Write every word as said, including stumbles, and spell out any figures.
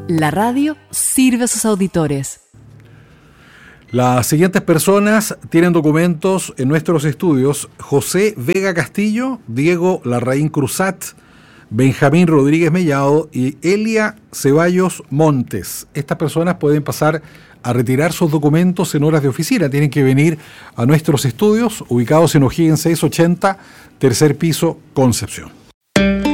La radio sirve a sus auditores. Las siguientes personas tienen documentos en nuestros estudios: José Vega Castillo, Diego Larraín Cruzat, Benjamín Rodríguez Mellado y Elia Ceballos Montes. Estas personas pueden pasar a retirar sus documentos en horas de oficina. Tienen que venir a nuestros estudios, ubicados en O'Higgins seiscientos ochenta, tercer piso, Concepción.